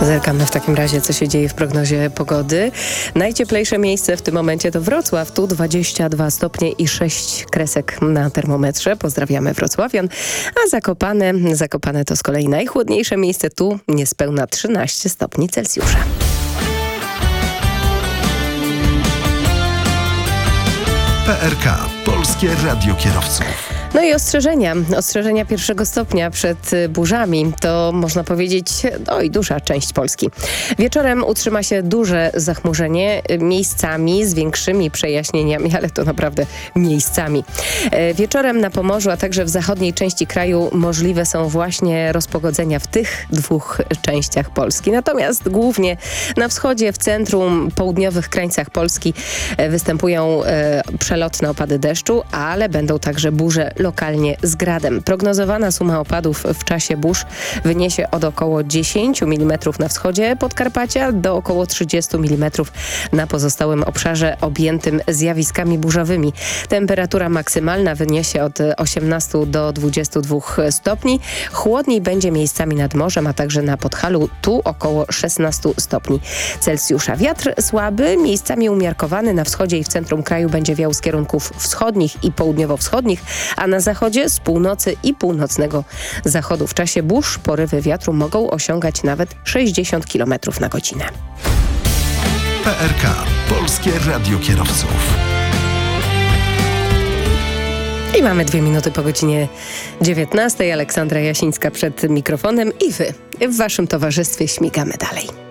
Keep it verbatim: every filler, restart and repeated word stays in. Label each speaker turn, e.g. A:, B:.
A: Zerkamy w takim razie, co się dzieje w prognozie pogody. Najcieplejsze miejsce w tym momencie to Wrocław. Tu dwadzieścia dwa stopnie i sześć kresek na termometrze. Pozdrawiamy wrocławian. A Zakopane, Zakopane to z kolei najchłodniejsze miejsce. Tu niespełna trzynaście stopni Celsjusza.
B: P R K. Polskie Radio Kierowców.
A: No i ostrzeżenia. Ostrzeżenia pierwszego stopnia przed burzami. To można powiedzieć, no i duża część Polski. Wieczorem utrzyma się duże zachmurzenie, miejscami z większymi przejaśnieniami, ale to naprawdę miejscami. Wieczorem na Pomorzu, a także w zachodniej części kraju możliwe są właśnie rozpogodzenia w tych dwóch częściach Polski. Natomiast głównie na wschodzie, w centrum, południowych krańcach Polski występują e, przelotne opady deszczu, ale będą także burze lokalnie z gradem. Prognozowana suma opadów w czasie burz wyniesie od około dziesięć milimetrów na wschodzie Podkarpacia do około trzydzieści milimetrów na pozostałym obszarze objętym zjawiskami burzowymi. Temperatura maksymalna wyniesie od osiemnastu do dwudziestu dwóch stopni. Chłodniej będzie miejscami nad morzem, a także na Podhalu, tu około szesnastu stopni Celsjusza. Wiatr słaby, miejscami umiarkowany. Na wschodzie i w centrum kraju będzie wiał z kierunków wschodnich i południowo-wschodnich, a na zachodzie z północy i północnego zachodu. W czasie burz porywy wiatru mogą osiągać nawet sześćdziesiąt kilometrów na godzinę.
B: P R K. Polskie Radio Kierowców.
A: I mamy dwie minuty po godzinie dziewiętnastej. Aleksandra Jasińska przed mikrofonem i wy w waszym towarzystwie śmigamy dalej.